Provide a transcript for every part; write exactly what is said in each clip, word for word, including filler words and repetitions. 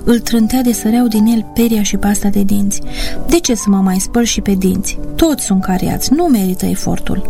îl trântea de săreau din el peria și pasta de dinți. De ce să mă mai spăl și pe dinți? Toți sunt cariați, nu merită efortul.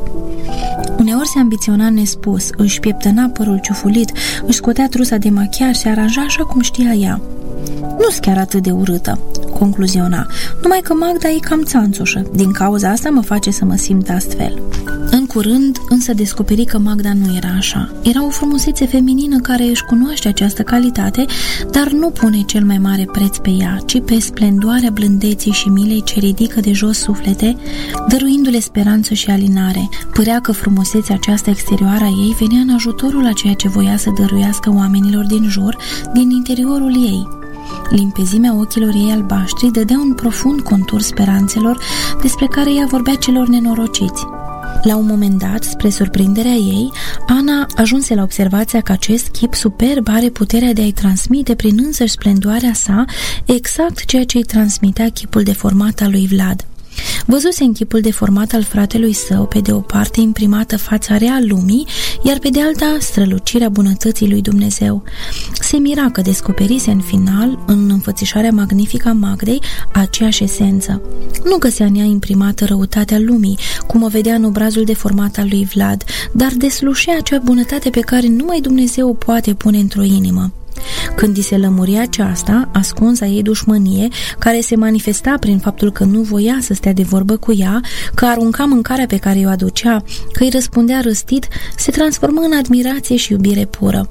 Uneori se ambiționa nespus, își pieptăna părul ciufulit, își scotea trusa de machiaj, se aranja așa cum știa ea. Nu-s chiar atât de urâtă, concluziona, numai că Magda e cam țanțușă. Din cauza asta mă face să mă simt astfel. În curând, însă, descoperi că Magda nu era așa. Era o frumusețe feminină care își cunoaște această calitate, dar nu pune cel mai mare preț pe ea, ci pe splendoarea blândeții și milei ce ridică de jos suflete, dăruindu-le speranță și alinare. Părea că frumusețea aceasta exterioară a ei venea în ajutorul a ceea ce voia să dăruiască oamenilor din jur, din interiorul ei. Limpezimea ochilor ei albaștri dădea un profund contur speranțelor despre care ea vorbea celor nenorociți. La un moment dat, spre surprinderea ei, Ana ajunse la observația că acest chip superb are puterea de a-i transmite prin însăși splendoarea sa exact ceea ce îi transmitea chipul deformat al lui Vlad. Văzuse în chipul deformat al fratelui său, pe de o parte imprimată fața rea lumii, iar pe de alta strălucirea bunătății lui Dumnezeu. Se mira că descoperise în final, în înfățișarea magnifică a Magdei, aceeași esență. Nu găsea în ea imprimată răutatea lumii, cum o vedea în obrazul deformat al lui Vlad, dar deslușea acea bunătate pe care numai Dumnezeu o poate pune într-o inimă. Când i se lămuria aceasta, ascunsa ei dușmănie, care se manifesta prin faptul că nu voia să stea de vorbă cu ea, că arunca mâncarea pe care o aducea, că îi răspundea răstit, se transformă în admirație și iubire pură.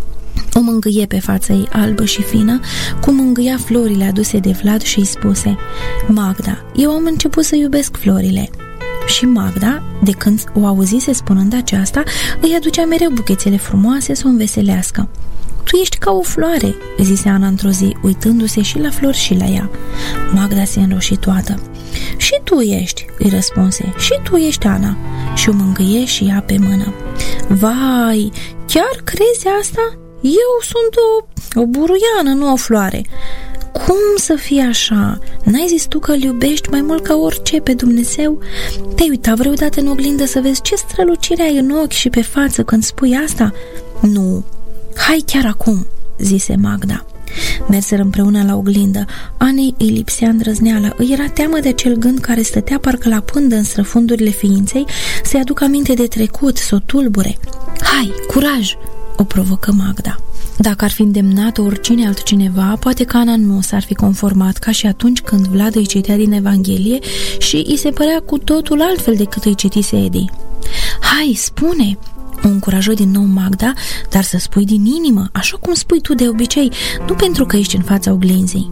O mângâie pe fața ei albă și fină, cum mângâia florile aduse de Vlad și îi spuse: Magda, eu am început să iubesc florile. Și Magda, de când o auzise spunând aceasta, îi aducea mereu buchețele frumoase să o înveselească. Tu ești ca o floare, zise Ana într-o zi, uitându-se și la flori și la ea. Magda se înroși toată. Și tu ești, îi răspunse, și tu ești Ana. Și o mângâie și ea pe mână. Vai, chiar crezi asta? Eu sunt o, o buruiană, nu o floare. Cum să fie așa? N-ai zis tu că îl iubești mai mult ca orice pe Dumnezeu? Te-ai uitat vreodată în oglindă să vezi ce strălucire ai în ochi și pe față când spui asta? Nu. Hai chiar acum, zise Magda. Merseră împreună la oglindă. Anei îi lipsea îndrăzneala. Îi era teamă de acel gând care stătea parcă la pândă în străfundurile ființei, să-i aducă aminte de trecut, să o tulbure. Hai, curaj, o provocă Magda. Dacă ar fi îndemnat-o oricine altcineva, poate că Ana nu s-ar fi conformat, ca și atunci când Vlad îi citea din Evanghelie și îi se părea cu totul altfel decât îi citise Edi. Hai, spune! O încurajă din nou Magda, dar să spui din inimă, așa cum spui tu de obicei, nu pentru că ești în fața oglinzii.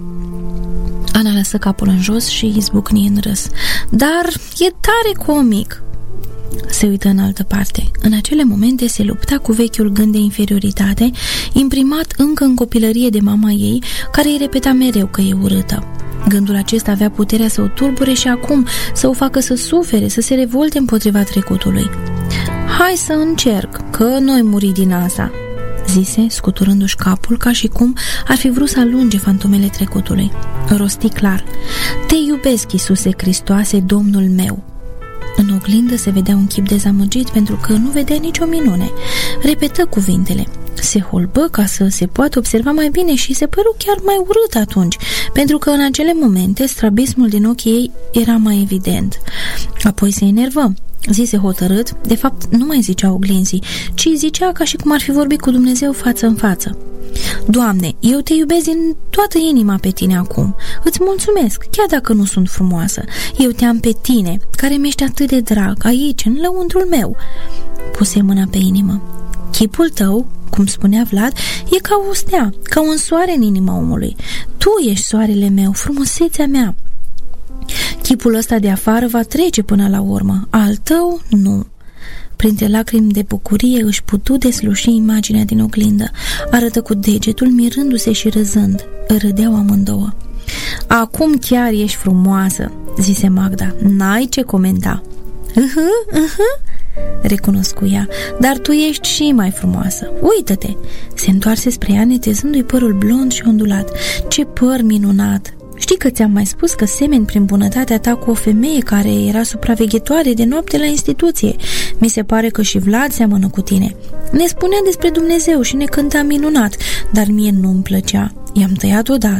Ana lăsă capul în jos și izbucni în râs. Dar e tare comic! Se uită în altă parte. În acele momente se lupta cu vechiul gând de inferioritate, imprimat încă în copilărie de mama ei, care îi repeta mereu că e urâtă. Gândul acesta avea puterea să o tulbure și acum să o facă să sufere, să se revolte împotriva trecutului. Hai să încerc, că noi muri din asta, zise, scuturându-și capul, ca și cum ar fi vrut să alunge fantomele trecutului. Rosti clar: Te iubesc, Iisuse Hristoase, Domnul meu. În oglindă se vedea un chip dezamăgit pentru că nu vedea nicio minune. Repetă cuvintele. Se holbă ca să se poată observa mai bine și se păru chiar mai urât atunci, pentru că în acele momente strabismul din ochii ei era mai evident. Apoi se enervă. Zise hotărât, de fapt nu mai zicea oglinzii, ci zicea ca și cum ar fi vorbit cu Dumnezeu față în față. Doamne, eu te iubesc din toată inima pe tine acum. Îți mulțumesc, chiar dacă nu sunt frumoasă. Eu te am pe tine, care mi-ești atât de drag, aici, în lăuntrul meu. Puse mâna pe inimă. Chipul tău, cum spunea Vlad, e ca o stea, ca un soare în inima omului. Tu ești soarele meu, frumusețea mea. Chipul ăsta de afară va trece până la urmă, al tău nu. Printre lacrimi de bucurie își putu desluși imaginea din oglindă. Arătă cu degetul, mirându-se și râzând. Râdeau amândouă. Acum chiar ești frumoasă, zise Magda. N-ai ce comenta. Uh-huh, uh-huh, recunoscu ea, dar tu ești și mai frumoasă. Uită-te! Se întoarse spre ea, netezându-i părul blond și ondulat. Ce păr minunat! Știi că ți-am mai spus că semeni prin bunătatea ta cu o femeie care era supraveghetoare de noapte la instituție. Mi se pare că și Vlad seamănă cu tine. Ne spunea despre Dumnezeu și ne cânta minunat, dar mie nu-mi plăcea. I-am tăiat odată